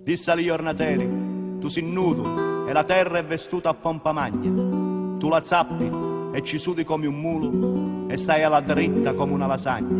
Disse agli giornateri: tu sei nudo e la terra è vestuta a pompa magna. Tu la zappi e ci sudi come un mulo e stai alla dritta come una lasagna.